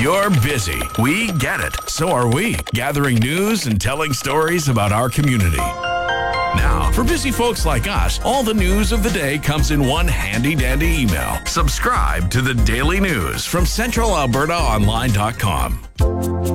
You're busy. We get it. So are we. Gathering news and telling stories about our community. Now, for busy folks like us, all the news of the day comes in one handy-dandy email. Subscribe to the Daily News from CentralAlbertaOnline.com.